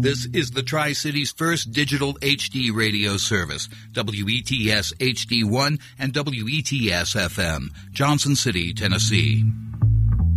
This is the Tri-City's first digital HD radio service, WETS HD1 and WETS FM, Johnson City, Tennessee.